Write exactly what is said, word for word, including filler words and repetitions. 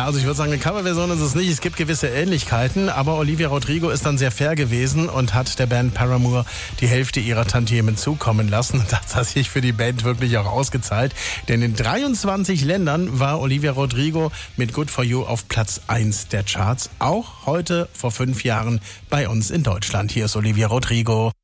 Ja, also ich würde sagen, eine Coverversion ist es nicht. Es gibt gewisse Ähnlichkeiten, aber Olivia Rodrigo ist dann sehr fair gewesen und hat der Band Paramore die Hälfte ihrer Tantiemen zukommen lassen. Das hat sich für die Band wirklich auch ausgezahlt, denn in dreiundzwanzig Ländern war Olivia Rodrigo mit Good For You auf Platz eins der Charts. Auch heute vor fünf Jahren bei uns in Deutschland. Hier ist Olivia Rodrigo.